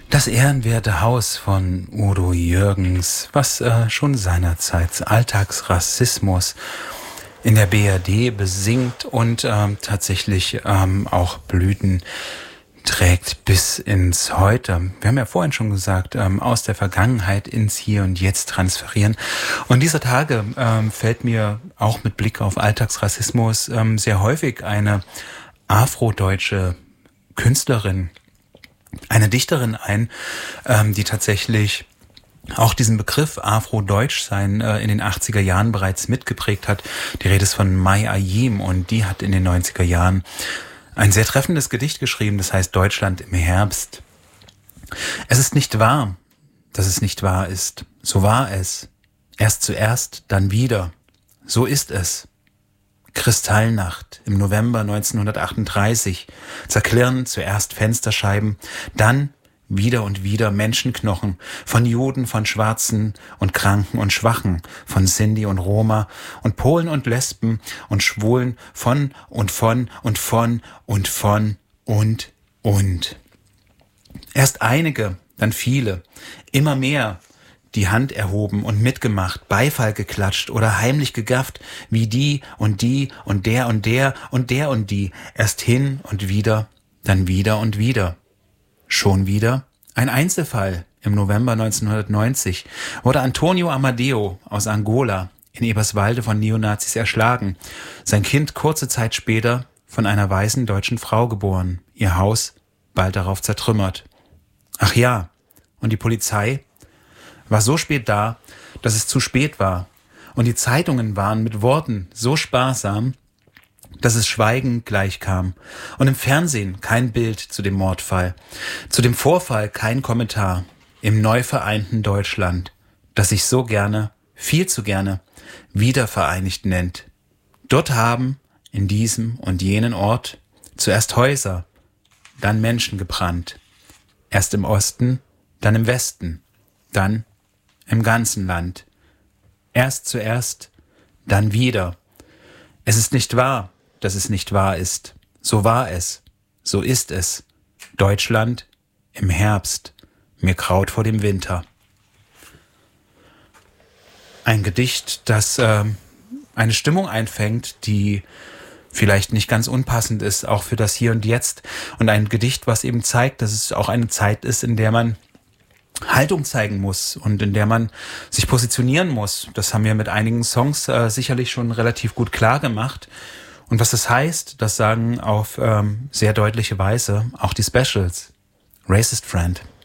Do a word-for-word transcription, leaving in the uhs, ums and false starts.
Das ehrenwerte Haus von Udo Jürgens, was äh, schon seinerzeit Alltagsrassismus in der B R D besingt und ähm, tatsächlich ähm, auch Blüten trägt bis ins Heute. Wir haben ja vorhin schon gesagt, ähm, aus der Vergangenheit ins Hier und Jetzt transferieren. Und dieser Tage ähm, fällt mir auch mit Blick auf Alltagsrassismus ähm, sehr häufig eine afrodeutsche Künstlerin, eine Dichterin ein, ähm, die tatsächlich auch diesen Begriff Afrodeutschsein äh, in den achtziger Jahren bereits mitgeprägt hat. Die Rede ist von Mai Ayim und die hat in den neunziger Jahren ein sehr treffendes Gedicht geschrieben, das heißt Deutschland im Herbst. Es ist nicht wahr, dass es nicht wahr ist. So war es. Erst zuerst, dann wieder. So ist es. Kristallnacht im November neunzehnhundertachtunddreißig. Zerklirren zuerst Fensterscheiben, dann wieder und wieder Menschenknochen, von Juden, von Schwarzen und Kranken und Schwachen, von Sinti und Roma und Polen und Lesben und Schwulen, von und von und von und von und und. Erst einige, dann viele, immer mehr, die Hand erhoben und mitgemacht, Beifall geklatscht oder heimlich gegafft, wie die und die und der und der und der und die, erst hin und wieder, dann wieder und wieder. Schon wieder ein Einzelfall. Im November neunzehnhundertneunzig wurde Antonio Amadeo aus Angola in Eberswalde von Neonazis erschlagen. Sein Kind kurze Zeit später von einer weißen deutschen Frau geboren. Ihr Haus bald darauf zertrümmert. Ach ja, und die Polizei war so spät da, dass es zu spät war. Und die Zeitungen waren mit Worten so sparsam, dass es Schweigen gleichkam. Und im Fernsehen kein Bild zu dem Mordfall. Zu dem Vorfall kein Kommentar. Im neu vereinten Deutschland, das sich so gerne, viel zu gerne, wiedervereinigt nennt. Dort haben, in diesem und jenen Ort, zuerst Häuser, dann Menschen gebrannt. Erst im Osten, dann im Westen, dann im ganzen Land. Erst zuerst, dann wieder. Es ist nicht wahr, dass es nicht wahr ist. So war es. So ist es. Deutschland im Herbst. Mir graut vor dem Winter. Ein Gedicht, das äh, eine Stimmung einfängt, die vielleicht nicht ganz unpassend ist, auch für das Hier und Jetzt. Und ein Gedicht, was eben zeigt, dass es auch eine Zeit ist, in der man Haltung zeigen muss und in der man sich positionieren muss. Das haben wir mit einigen Songs äh, sicherlich schon relativ gut klar gemacht. Und was das heißt, das sagen auf ähm, sehr deutliche Weise auch die Specials. Racist Friend.